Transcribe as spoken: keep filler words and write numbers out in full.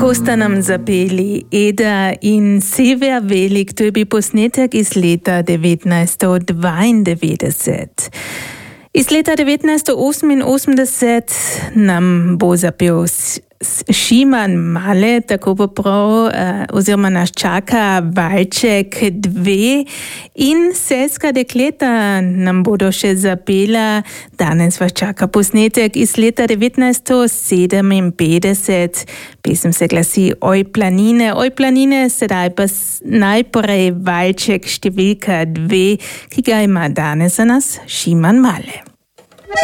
Bosta nam zapeli Eda in Sever Velik, to je bil posnetek iz leta devetnajststo dvaindevetdeset. Iz leta devetnajststo oseminosemdeset nam bo zapel Šiman Male, tako bo prav, oziroma nas čaka Valček dve in Selska dekleta nam bodo še zapela. Danes vas čaka posnetek iz leta devetnajststo sedeminpetdeset. Pesem se glasi Oj planine, oj planine, sedaj pa najprej Valček številka dve, ki ga ima danes za nas Šiman Male.